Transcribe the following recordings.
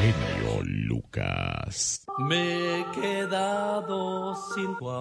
genio Lucas. Me he quedado sin tu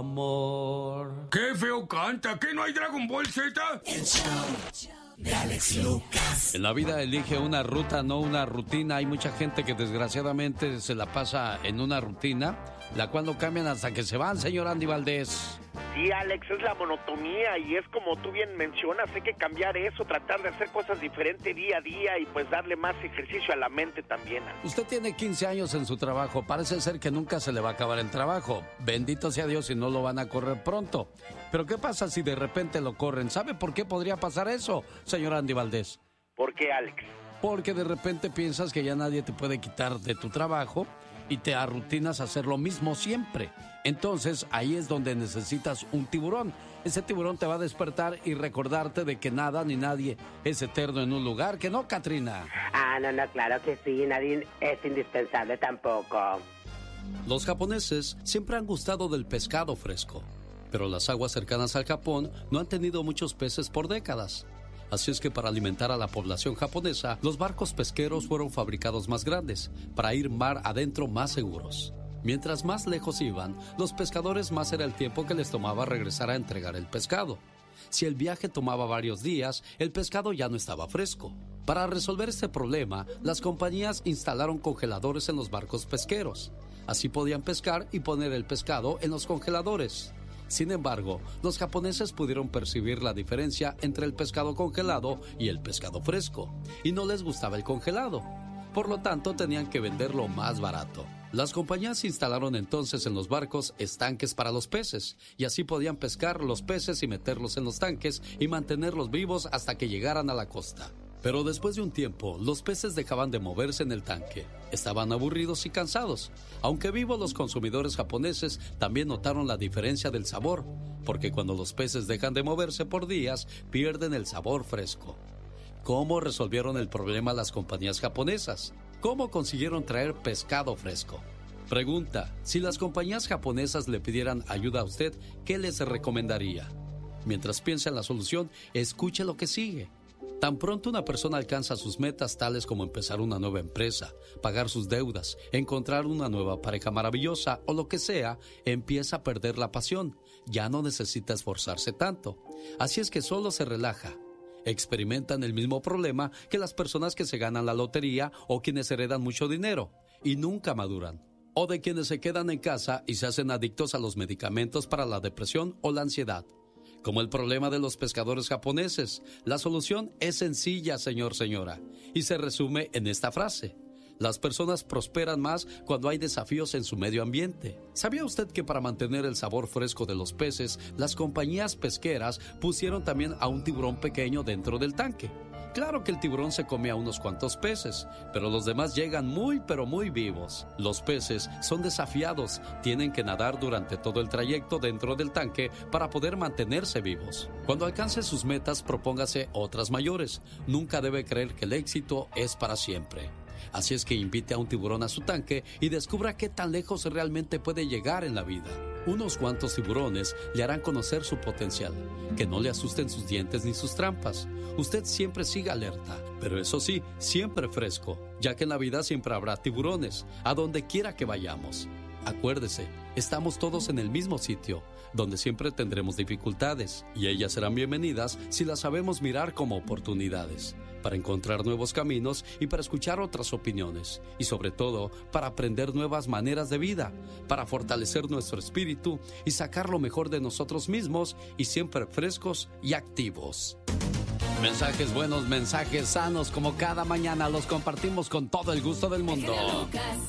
amor. ¡Qué feo canta! ¿Qué no hay Dragon Ball Z? El show de Alex Lucas. En la vida elige una ruta, no una rutina. Hay mucha gente que desgraciadamente se la pasa en una rutina, la cual no cambian hasta que se van, señor Andy Valdés. Sí, Alex, es la monotonía y es como tú bien mencionas, hay que cambiar eso, tratar de hacer cosas diferentes día a día y pues darle más ejercicio a la mente también. Usted tiene 15 años en su trabajo, parece ser que nunca se le va a acabar el trabajo. Bendito sea Dios si no lo van a correr pronto. Pero ¿qué pasa si de repente lo corren? ¿Sabe por qué podría pasar eso, señor Andy Valdés? ¿Por qué, Alex? Porque de repente piensas que ya nadie te puede quitar de tu trabajo y te arrutinas a hacer lo mismo siempre. Entonces, ahí es donde necesitas un tiburón. Ese tiburón te va a despertar y recordarte de que nada ni nadie es eterno en un lugar, ¿que no, Katrina? No, claro que sí, nadie es indispensable tampoco. Los japoneses siempre han gustado del pescado fresco, pero las aguas cercanas al Japón no han tenido muchos peces por décadas. Así es que para alimentar a la población japonesa, los barcos pesqueros fueron fabricados más grandes, para ir mar adentro más seguros. Mientras más lejos iban, los pescadores más era el tiempo que les tomaba regresar a entregar el pescado. Si el viaje tomaba varios días, el pescado ya no estaba fresco. Para resolver este problema, las compañías instalaron congeladores en los barcos pesqueros. Así podían pescar y poner el pescado en los congeladores. Sin embargo, los japoneses pudieron percibir la diferencia entre el pescado congelado y el pescado fresco, y no les gustaba el congelado. Por lo tanto, tenían que venderlo más barato. Las compañías instalaron entonces en los barcos estanques para los peces, y así podían pescar los peces y meterlos en los tanques y mantenerlos vivos hasta que llegaran a la costa. Pero después de un tiempo, los peces dejaban de moverse en el tanque. Estaban aburridos y cansados. Aunque vivos, los consumidores japoneses también notaron la diferencia del sabor, porque cuando los peces dejan de moverse por días, pierden el sabor fresco. ¿Cómo resolvieron el problema las compañías japonesas? ¿Cómo consiguieron traer pescado fresco? Pregunta, si las compañías japonesas le pidieran ayuda a usted, ¿qué les recomendaría? Mientras piensa en la solución, escuche lo que sigue. Tan pronto una persona alcanza sus metas tales como empezar una nueva empresa, pagar sus deudas, encontrar una nueva pareja maravillosa o lo que sea, empieza a perder la pasión. Ya no necesita esforzarse tanto. Así es que solo se relaja. Experimentan el mismo problema que las personas que se ganan la lotería o quienes heredan mucho dinero y nunca maduran. O de quienes se quedan en casa y se hacen adictos a los medicamentos para la depresión o la ansiedad. Como el problema de los pescadores japoneses, la solución es sencilla, señora, y se resume en esta frase. Las personas prosperan más cuando hay desafíos en su medio ambiente. ¿Sabía usted que para mantener el sabor fresco de los peces, las compañías pesqueras pusieron también a un tiburón pequeño dentro del tanque? Claro que el tiburón se come a unos cuantos peces, pero los demás llegan muy pero muy vivos. Los peces son desafiados, tienen que nadar durante todo el trayecto dentro del tanque para poder mantenerse vivos. Cuando alcance sus metas, propóngase otras mayores. Nunca debe creer que el éxito es para siempre. Así es que invite a un tiburón a su tanque y descubra qué tan lejos realmente puede llegar en la vida. Unos cuantos tiburones le harán conocer su potencial. Que no le asusten sus dientes ni sus trampas. Usted siempre siga alerta, pero eso sí, siempre fresco, ya que en la vida siempre habrá tiburones, a donde quiera que vayamos. Acuérdese, estamos todos en el mismo sitio, donde siempre tendremos dificultades, y ellas serán bienvenidas si las sabemos mirar como oportunidades, para encontrar nuevos caminos y para escuchar otras opiniones, y sobre todo, para aprender nuevas maneras de vida, para fortalecer nuestro espíritu y sacar lo mejor de nosotros mismos y siempre frescos y activos. Mensajes buenos, mensajes sanos, como cada mañana los compartimos con todo el gusto del mundo.